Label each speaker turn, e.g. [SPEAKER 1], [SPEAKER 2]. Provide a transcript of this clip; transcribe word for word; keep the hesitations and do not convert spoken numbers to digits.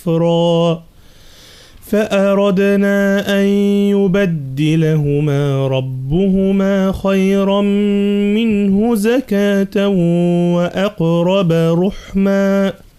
[SPEAKER 1] كفرا فأردنا أن يبدلهما ربهما خيرا منه زكاة وأقرب رحما